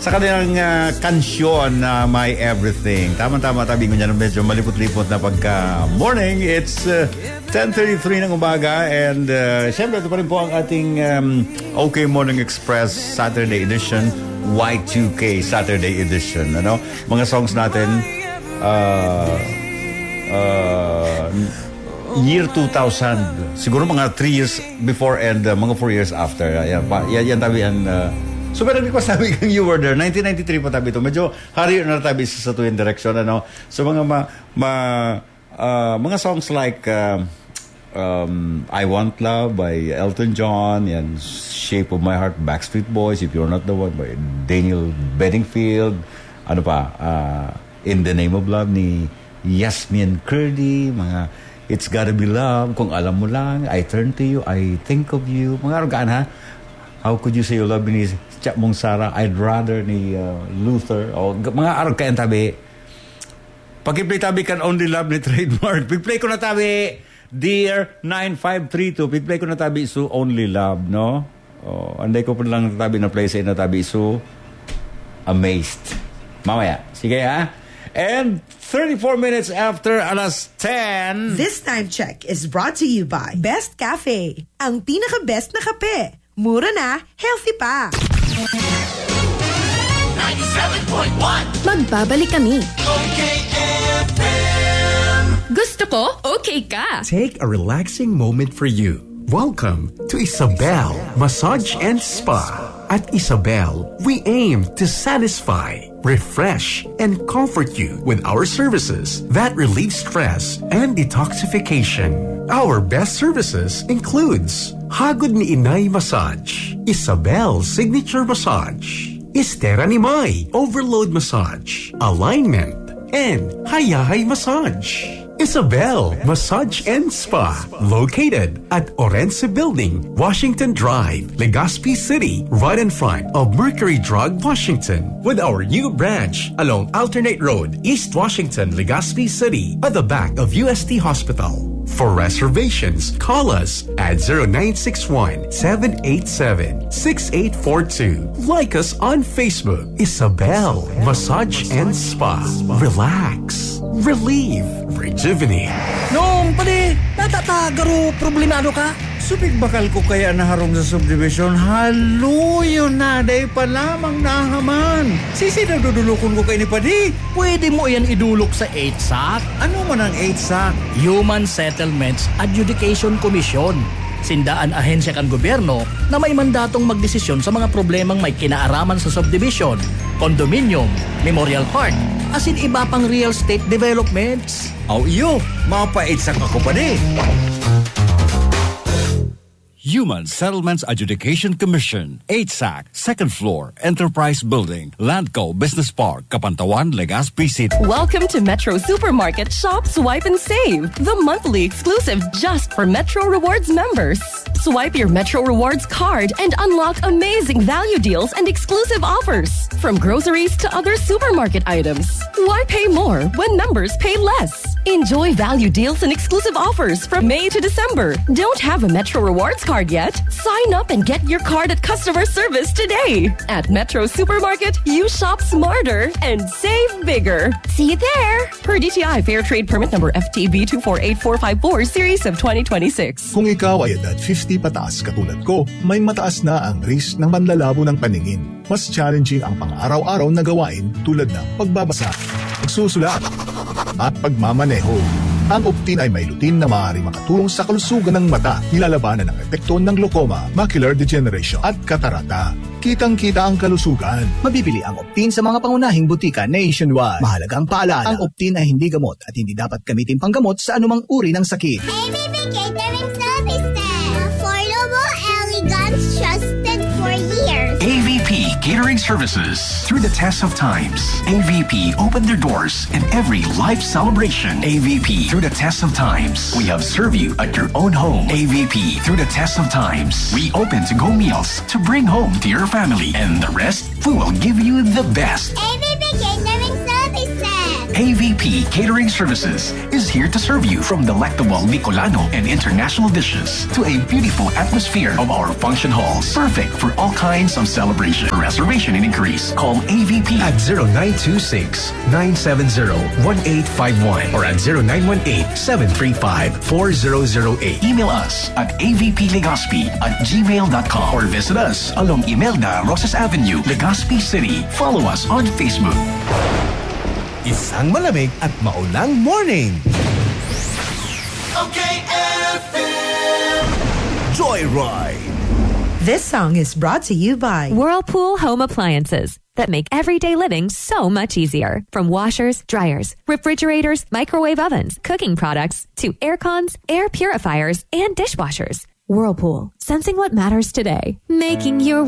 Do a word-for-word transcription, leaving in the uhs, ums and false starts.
sa kanilang uh, kansyon na uh, My Everything. Tama-tama, tabi ko niyan, medyo malipot-lipot na pagka morning. It's uh, ten thirty-three ng umaga and uh, syempre ito pa rin po ang ating um, OK Morning Express Saturday edition, Y two K Saturday edition. Ano? Mga songs natin uh, uh, year two thousand, siguro mga three years before and uh, mga four years after. Yan, yan, yan tabi ang uh, super request sabi kang You Were There. nineteen ninety-three pa tabi ito. Medyo hari na tabi sa tuwing direction. Ano? So mga ma, ma, uh, mga songs like uh, um, I Want Love by Elton John, yan, Shape of My Heart, Backstreet Boys, If You're Not the One by Daniel Bedingfield, ano pa, uh, In the Name of Love ni Yasmin Kurdi, mga It's Gotta Be Love, Kung Alam Mo Lang, I Turn to You, I Think of You, mga arugaan ha. How Could You Say You Love Me ni Chap Mong Sarah, I'd Rather ni uh, Luther, o mga arog kayan tabi. Pag-play tabi kan Only Love ni Trademark. Pag-play ko na tabi, Dear nine five three two, pag-play ko na tabi so Only Love, no? O, anday ko pa lang tabi na play sa na tabi so Amazed. Mamaya, sige ha? And thirty-four minutes after alas ten. This time check is brought to you by Best Cafe. Ang pinaka-best na kape. Mura na, healthy pa. ninety-seven point one Magbabalik kami. Okay F M. Gusto ko, okay ka. Take a relaxing moment for you. Welcome to Isabel Massage and Spa. At Isabel, we aim to satisfy, refresh, and comfort you with our services that relieve stress and detoxification. Our best services includes Hagod ni Inay Massage, Isabel Signature Massage, Estera ni May Overload Massage, Alignment, and Hayahay Massage. Isabel Massage and Spa, located at Orense Building, Washington Drive, Legazpi City, right in front of Mercury Drug, Washington, with our new branch along Alternate Road, East Washington, Legazpi City, at the back of U S T Hospital. For reservations, call us at zero nine six one, seven eight seven, six eight four two. Like us on Facebook, Isabel Massage and Spa. Relax, relieve, rejuvenate. Noong pali, natatagaro problemado ka? Supig bakal ko kaya naharong sa subdivision, haluyo na, day pa lamang nahaman. Sisi nagdudulukon ko kay ni Padi. Pwede mo yan idulok sa eight S A C. Ano man ang eight S A C? Human Settlements Adjudication Commission. Sindaan ahensya kan gobyerno na may mandatong magdesisyon sa mga problemang may kinaaraman sa subdivision, condominium, memorial park, asin iba pang real estate developments. Aw iyo, mapa eight S A C ako Padi. Human Settlements Adjudication Commission, eight S A C, second floor, Enterprise Building, Landco Business Park, Kapantawan, Legazpi City. Welcome to Metro Supermarket Shop, Swipe and Save, the monthly exclusive just for Metro Rewards members. Swipe your Metro Rewards card and unlock amazing value deals and exclusive offers, from groceries to other supermarket items. Why pay more when members pay less? Enjoy value deals and exclusive offers from May to December. Don't have a Metro Rewards card yet? Sign up and get your card at customer service today. At Metro Supermarket, you shop smarter and save bigger. See you there. Per D T I Fair Trade Permit number F T B two four eight four five four Series of twenty twenty-six. Kung ikaw ay edad fifty pataas katulad ko, may mataas na ang risk ng panlalabo ng paningin. Mas challenging ang pang-araw-araw na gawain tulad ng pagbabasa, pagsusulat, at pagmamaneho. Ang Optin ay may lutin na maaaring makatulong sa kalusugan ng mata, nilalabanan ang epekto ng glaucoma, macular degeneration at katarata. Kitang-kita ang kalusugan. Mabibili ang Optin sa mga pangunahing butika nationwide. Mahalagang paalala, ang Optin ay hindi gamot at hindi dapat gamitin panggamot sa anumang uri ng sakit. A V P Catering Services. Affordable, elegant, trusted for years. A V P Catering Services. Through the test of times, A V P opened their doors in every life celebration. A V P, through the test of times, we have served you at your own home. A V P, through the test of times, we open to-go meals to bring home to your family. And the rest, we will give you the best. A V P Catering Services. A V P Catering Services is here to serve you from delectable Bicolano and international dishes to a beautiful atmosphere of our function halls. Perfect for all kinds of celebration. For reservation and inquiries, call A V P at zero nine two six, nine seven zero, one eight five one or at zero nine one eight, seven three five, four zero zero eight. Email us at a v p legazpi at gmail dot com or visit us along Imelda Rosas Avenue, Legazpi City. Follow us on Facebook. Isang malamig at maulang morning. Okay, F M. Joyride. This song is brought to you by Whirlpool Home Appliances that make everyday living so much easier. From washers, dryers, refrigerators, microwave ovens, cooking products, to air cons, air purifiers, and dishwashers. Whirlpool, sensing what matters today, making your